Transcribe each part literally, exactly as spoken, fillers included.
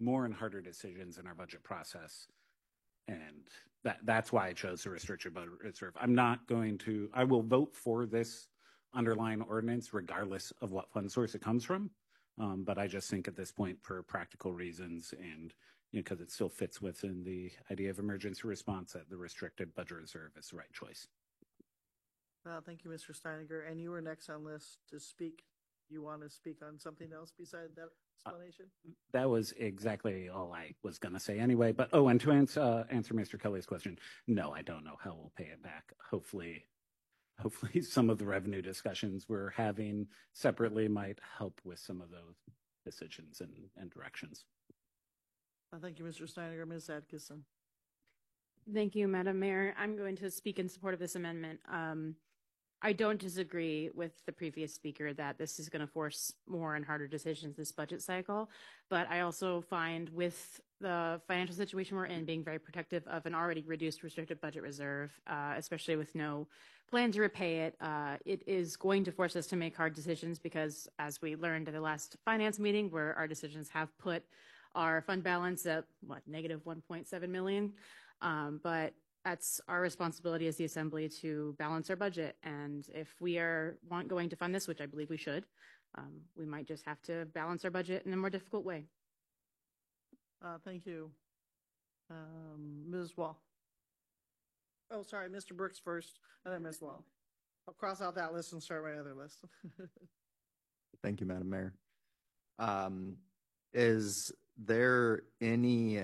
more and harder decisions in our budget process. And that that's why I chose the restricted budget reserve. I'm not going to, I will vote for this underlying ordinance regardless of what fund source it comes from. Um, but I just think at this point, for practical reasons and because you know, it still fits within the idea of emergency response, that the restricted budget reserve is the right choice. Well, thank you, Mister Steiniger. And you were next on list to speak. You want to speak on something else besides that explanation? Uh, that was exactly all I was going to say anyway. But, oh, and to answer, uh, answer Mister Kelly's question, no, I don't know how we'll pay it back. Hopefully, hopefully some of the revenue discussions we're having separately might help with some of those decisions and, and directions. Uh, thank you, Mister Steiniger. Miz Atkinson. Thank you, Madam Mayor. I'm going to speak in support of this amendment. Um, I don't disagree with the previous speaker that this is going to force more and harder decisions this budget cycle, but I also find with the financial situation we're in being very protective of an already reduced restricted budget reserve, uh, especially with no plan to repay it. Uh, it is going to force us to make hard decisions because, as we learned at the last finance meeting, where our decisions have put our fund balance at, what, negative one point seven million. Um, but that's our responsibility as the Assembly to balance our budget. And if we are want going to fund this, which I believe we should, um, we might just have to balance our budget in a more difficult way. Uh, thank you. Um, Miz Wall. Oh, sorry, Mister Brooks first, and then Miz Wall. I'll cross out that list and start my other list. Thank you, Madam Mayor. Um, is there any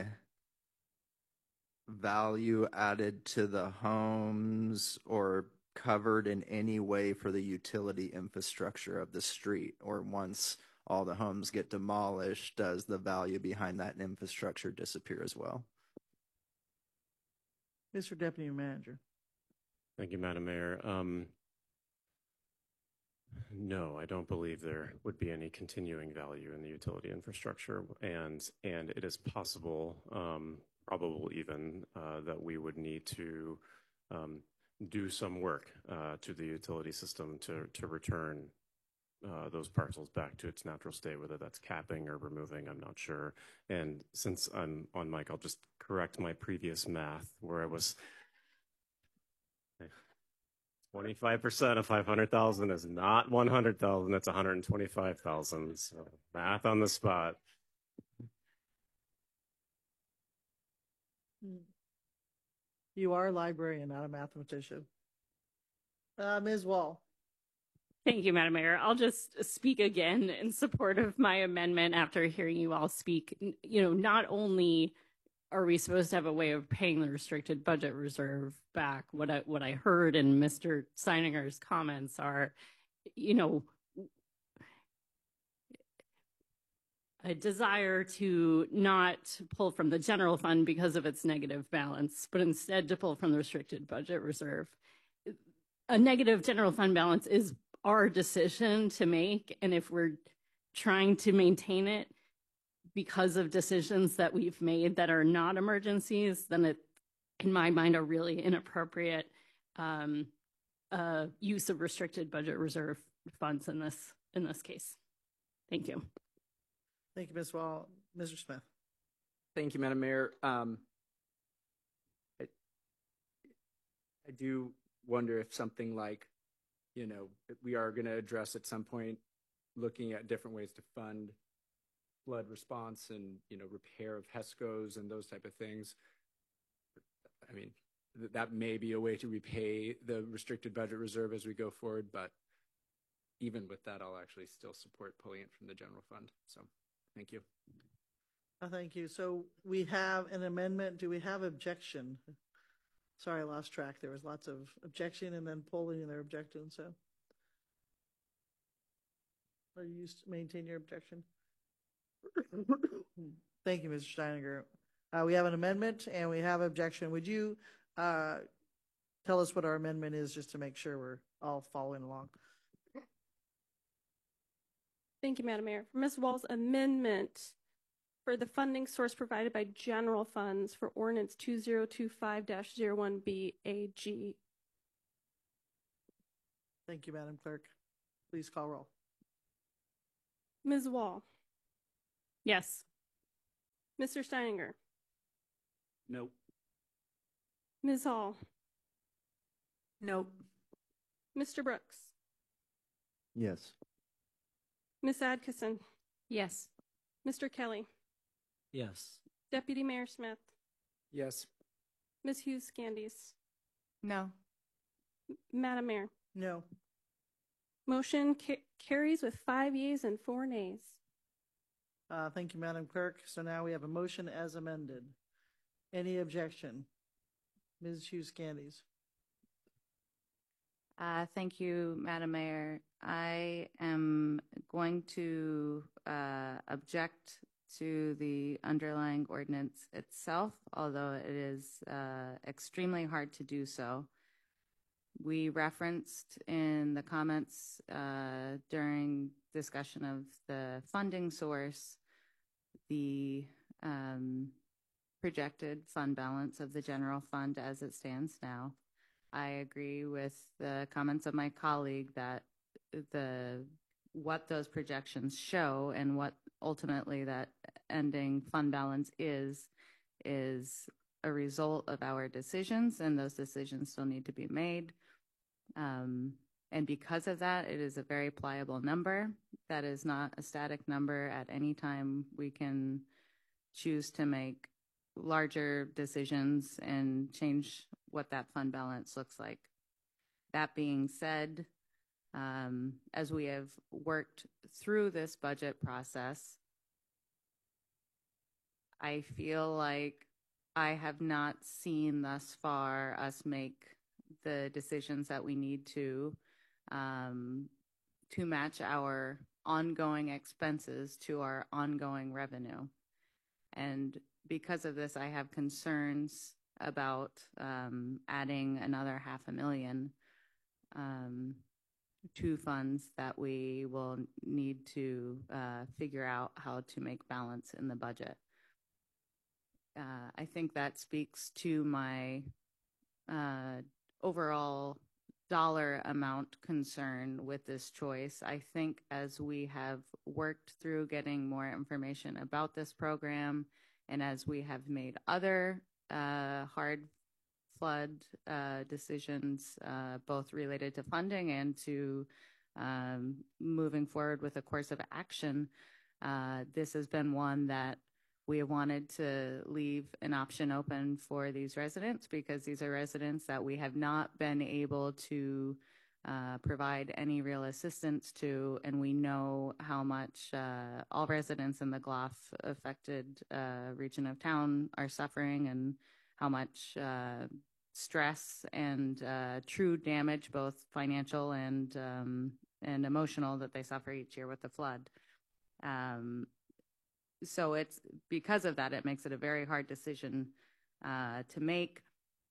value added to the homes or covered in any way for the utility infrastructure of the street? Or once all the homes get demolished, does the value behind that infrastructure disappear as well? Mister Deputy Manager. Thank you, Madam Mayor. Um, no, I don't believe there would be any continuing value in the utility infrastructure, and and it is possible, um, probable even, uh, that we would need to um, do some work uh, to the utility system to to return uh, those parcels back to its natural state, whether that's capping or removing, I'm not sure. And since I'm on mic, I'll just correct my previous math where I was twenty-five percent of five hundred thousand is not one hundred thousand, it's one hundred twenty-five thousand. So math on the spot. You are a librarian, not a mathematician. Uh, Miz Wall. Thank you, Madam Mayor. I'll just speak again in support of my amendment after hearing you all speak. You know, not only are we supposed to have a way of paying the restricted budget reserve back, what I, what I heard in Mister Steininger's comments are, you know, a desire to not pull from the general fund because of its negative balance, but instead to pull from the restricted budget reserve. A negative general fund balance is our decision to make, and if we're trying to maintain it because of decisions that we've made that are not emergencies, then it, in my mind, are really inappropriate um, uh, use of restricted budget reserve funds in this in this case. Thank you. Thank you, Miz Wall. Mister Smith. Thank you, Madam Mayor. Um, I, I do wonder if something like, you know, we are going to address at some point looking at different ways to fund flood response and, you know, repair of HESCOs and those type of things. I mean, th that may be a way to repay the restricted budget reserve as we go forward, but even with that, I'll actually still support pulling it from the general fund. So thank you. Uh, thank you. So we have an amendment. Do we have objection? Sorry, I lost track. There was lots of objection and then polling their objection. So are you to maintain your objection? Thank you, Mister Steininger. Uh, we have an amendment and we have objection. Would you uh, tell us what our amendment is just to make sure we're all following along? Thank you, Madam Mayor. For Miz Wall's amendment for the funding source provided by general funds for ordinance two zero two five dash zero one B A G. Thank you, Madam Clerk. Please call roll. Miz Wall. Yes. Mister Steininger, Nope. Miz Hall, Nope. Mister Brooks, Yes. Miss Adkisson, Yes. Mister Kelly, Yes. Deputy Mayor Smith, Yes. Miz Hughes Scandies, No. Madam Mayor. No. Motion ca- carries with five yeas and four nays. Uh, thank you, Madam Clerk. So now we have a motion as amended. Any objection? Miz Hughes Candies. Uh, thank you, Madam Mayor. I am going to uh, object to the underlying ordinance itself, although it is uh, extremely hard to do so. We referenced in the comments uh, during discussion of the funding source the um, projected fund balance of the general fund as it stands now. I agree with the comments of my colleague that the what those projections show and what ultimately that ending fund balance is is a result of our decisions, and those decisions still need to be made. Um, and because of that, it is a very pliable number. That is not a static number. At any time, we can choose to make larger decisions and change what that fund balance looks like. That being said, um, as we have worked through this budget process, I feel like I have not seen thus far us make the decisions that we need to um, to match our ongoing expenses to our ongoing revenue. And because of this, I have concerns about um, adding another half a million um, to funds that we will need to uh, figure out how to make balance in the budget. Uh, I think that speaks to my uh, overall dollar amount concern with this choice. I think as we have worked through getting more information about this program, and as we have made other uh, hard flood uh, decisions, uh, both related to funding and to um, moving forward with a course of action, uh, this has been one that we have wanted to leave an option open for these residents, because these are residents that we have not been able to uh, provide any real assistance to, and we know how much uh, all residents in the G L O F affected uh, region of town are suffering, and how much uh, stress and uh, true damage, both financial and um, and emotional, that they suffer each year with the flood. Um, so it's because of that, it makes it a very hard decision uh, to make.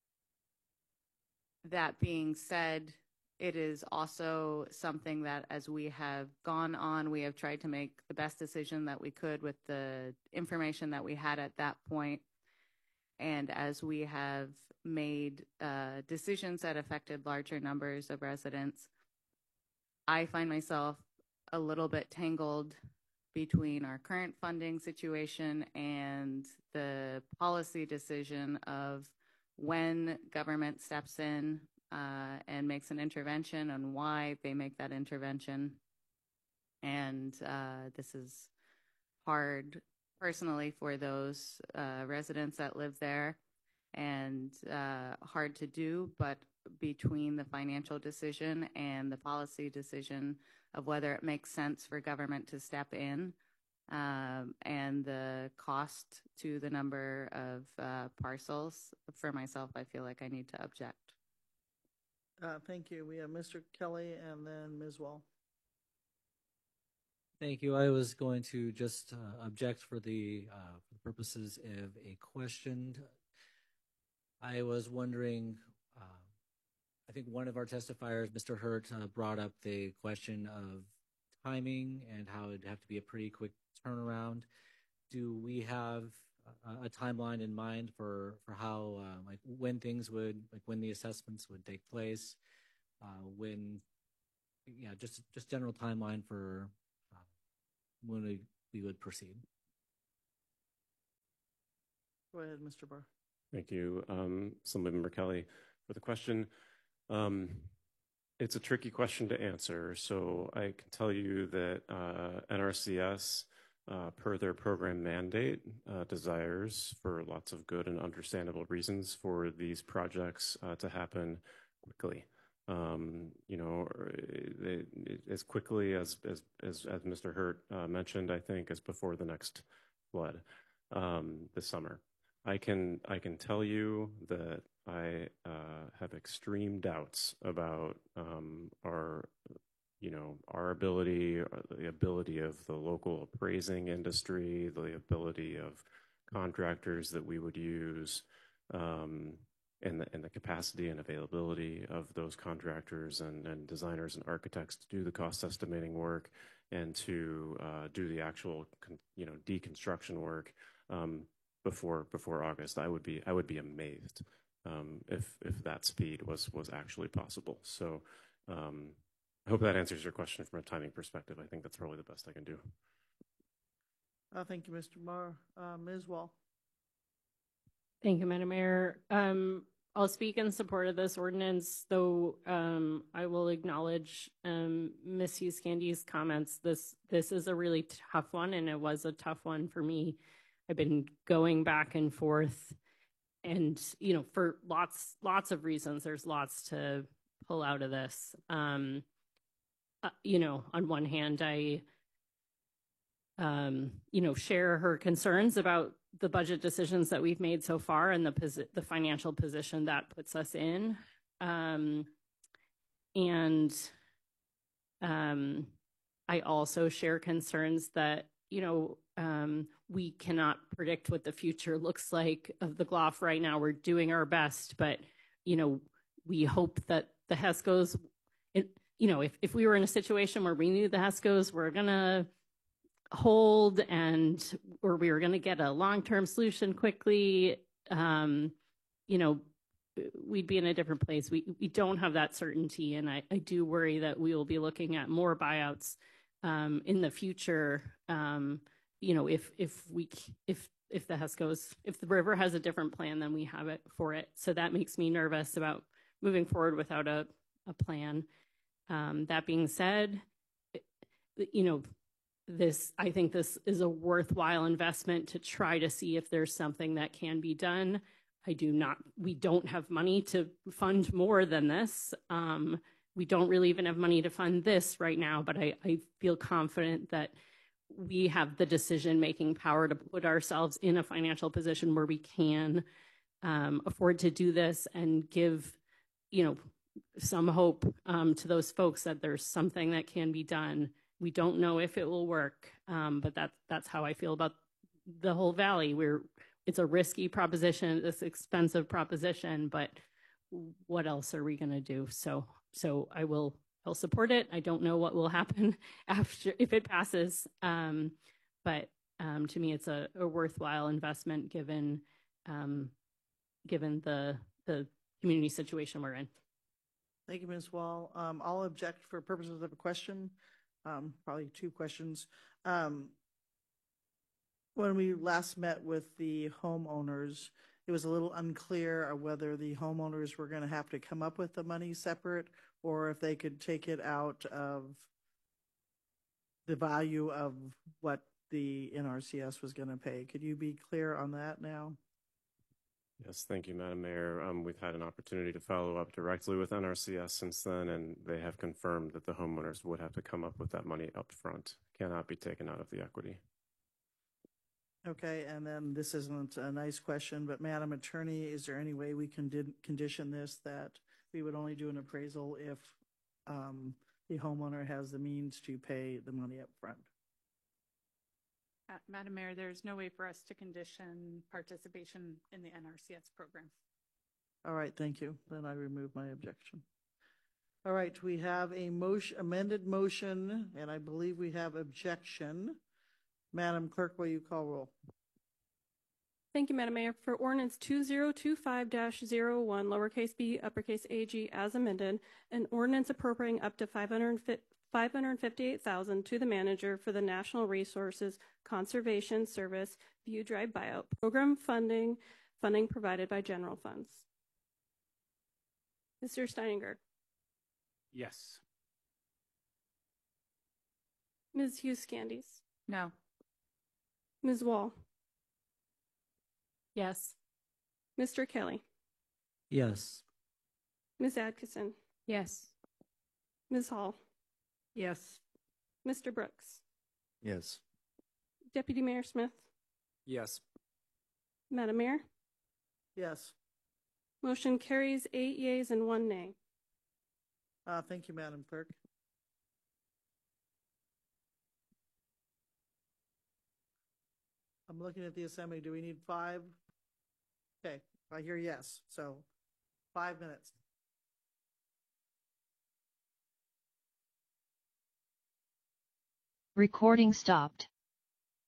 That being said, it is also something that as we have gone on, we have tried to make the best decision that we could with the information that we had at that point. And as we have made uh, decisions that affected larger numbers of residents, I find myself a little bit tangled between our current funding situation and the policy decision of when government steps in uh, and makes an intervention, and why they make that intervention. And uh, this is hard personally for those uh, residents that live there, and uh, hard to do, but between the financial decision and the policy decision of whether it makes sense for government to step in, um, and the cost to the number of uh, parcels, for myself, I feel like I need to object. Uh, thank you. We have Mister Kelly and then Miz Wall. Thank you. I was going to just uh, object for the, uh, for the purposes of a question. I was wondering, uh, I think one of our testifiers, Mister Hurt, uh, brought up the question of timing and how it'd have to be a pretty quick turnaround. Do we have a, a timeline in mind for, for how, uh, like when things would, like when the assessments would take place, uh, when, yeah, just, just general timeline for uh, when we, we would proceed? Go ahead, Mister Barr. Thank you, um, Assemblymember Kelly, for the question. Um, it's a tricky question to answer. So I can tell you that uh, N R C S, uh, per their program mandate, uh, desires, for lots of good and understandable reasons, for these projects uh, to happen quickly. Um, you know, they, as quickly as, as, as, as Mister Hurt uh, mentioned, I think, as before the next flood um, this summer. I can I can tell you that I uh, have extreme doubts about um, our, you know, our ability, the ability of the local appraising industry, the ability of contractors that we would use, um, and the and the capacity and availability of those contractors and, and designers and architects to do the cost estimating work and to uh, do the actual, you know, deconstruction work. Um, before before August. I would be I would be amazed um, if if that speed was was actually possible. So um, I hope that answers your question from a timing perspective. I think that's probably the best I can do. Uh, thank you, Mister Barr. Uh, Miz Wall. Thank you, Madam Mayor. Um, I'll speak in support of this ordinance, though um, I will acknowledge um, Miz Hughes-Candy's comments. This this is a really tough one, and it was a tough one for me. I've been going back and forth, and you know, for lots lots of reasons. There's lots to pull out of this. Um, uh, you know, on one hand, I um, you know share her concerns about the budget decisions that we've made so far and the posi- the financial position that puts us in, um, and um, I also share concerns that you know. Um, we cannot predict what the future looks like of the G L O F right now. We're doing our best, but, you know, we hope that the HESCOs, it, you know, if, if we were in a situation where we knew the HESCOs were going to hold and, or we were going to get a long-term solution quickly, um, you know, we'd be in a different place. We, we don't have that certainty. And I, I do worry that we will be looking at more buyouts um, in the future. Um, you know, if if we if if the HESCOs, if the river has a different plan, then we have it for it. So that makes me nervous about moving forward without a a plan. Um, that being said, you know, this I think this is a worthwhile investment to try to see if there's something that can be done. I do not. We don't have money to fund more than this. Um, we don't really even have money to fund this right now. But I I feel confident that we have the decision-making power to put ourselves in a financial position where we can um, afford to do this and give, you know, some hope um, to those folks that there's something that can be done. We don't know if it will work, um, but that, that's how I feel about the whole valley. We're, it's a risky proposition, it's an expensive proposition, but what else are we going to do? So, so I will I'll support it. I don't know what will happen after if it passes, um, but um, to me, it's a, a worthwhile investment given um, given the the community situation we're in. Thank you, Miz Wall. Um, I'll object for purposes of a question, um, probably two questions. Um, when we last met with the homeowners, it was a little unclear whether the homeowners were going to have to come up with the money separate or if they could take it out of the value of what the N R C S was going to pay. Could you be clear on that now? Yes, thank you, Madam Mayor. Um, we've had an opportunity to follow up directly with N R C S since then, and they have confirmed that the homeowners would have to come up with that money up front. Cannot be taken out of the equity. Okay, and then this isn't a nice question, but Madam Attorney, is there any way we can did, condition this that we would only do an appraisal if um, the homeowner has the means to pay the money up front? Uh, Madam Mayor, there's no way for us to condition participation in the N R C S program. All right, thank you. Then I remove my objection. All right, we have a motion, amended motion, and I believe we have objection. Madam Clerk, will you call roll? Thank you, Madam Mayor. For ordinance two zero two five dash zero one, lowercase b, uppercase A G, as amended, an ordinance appropriating up to five hundred five hundred fifty-eight thousand dollars to the manager for the National Resources Conservation Service View Drive Buyout Program funding, funding provided by general funds. Mister Steininger. Yes. Miz Hughes Candies. No. Miz Wall. Yes. Mister Kelly. Yes. Miz Atkinson. Yes. Miz Hall. Yes. Mister Brooks. Yes. Deputy Mayor Smith. Yes. Madam Mayor. Yes. Motion carries eight yeas and one nay. Uh, thank you, Madam Clerk. I'm looking at the assembly. Do we need five? Okay, I hear yes. So five minutes. Recording stopped.